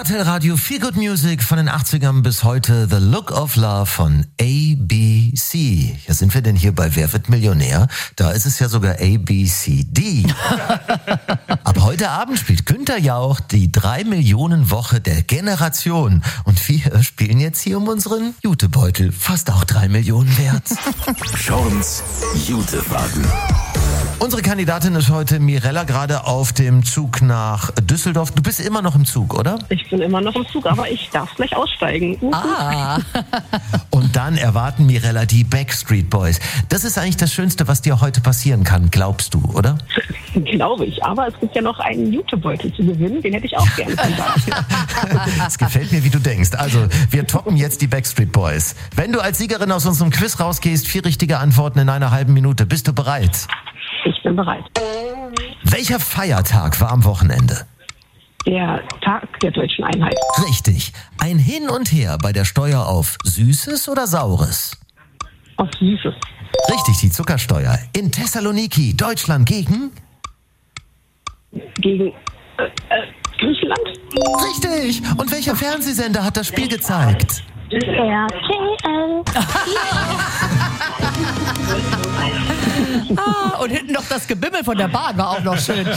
RTL Radio Feel Good Music von den 80ern bis heute. The Look of Love von ABC. Ja, sind wir denn hier bei Wer wird Millionär? Da ist es ja sogar ABCD. Ab heute Abend spielt Günther Jauch die 3 Millionen Woche der Generation. Und wir spielen jetzt hier um unseren Jutebeutel. Fast auch 3 Millionen wert. Schorns Jutewagen. Unsere Kandidatin ist heute Mirella, gerade auf dem Zug nach Düsseldorf. Du bist immer noch im Zug, oder? Ich bin immer noch im Zug, aber ich darf gleich aussteigen. Ah. Und dann erwarten Mirella die Backstreet Boys. Das ist eigentlich das Schönste, was dir heute passieren kann, glaubst du, oder? Glaube ich, aber es gibt ja noch einen Jutebeutel zu gewinnen, den hätte ich auch gerne. Es gefällt mir, wie du denkst. Also, wir toppen jetzt die Backstreet Boys. Wenn du als Siegerin aus unserem Quiz rausgehst, 4 richtige Antworten in einer halben Minute. Bist du bereit? Ich bin bereit. Welcher Feiertag war am Wochenende? Der Tag der deutschen Einheit. Richtig. Ein Hin und Her bei der Steuer auf Süßes oder Saures? Auf Süßes. Richtig, die Zuckersteuer. In Thessaloniki, Deutschland gegen? Gegen Griechenland. Richtig. Und welcher Fernsehsender hat das Spiel gezeigt? RTL. Ah, und hinten noch das Gebimmel von der Bahn war auch noch schön.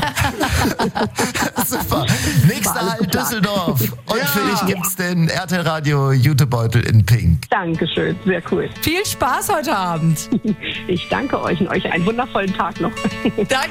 Super. Nächster Halt Düsseldorf. Und für dich gibt's den RTL Radio Jutebeutel in Pink. Dankeschön, sehr cool. Viel Spaß heute Abend. Ich danke euch und euch einen wundervollen Tag noch. Danke.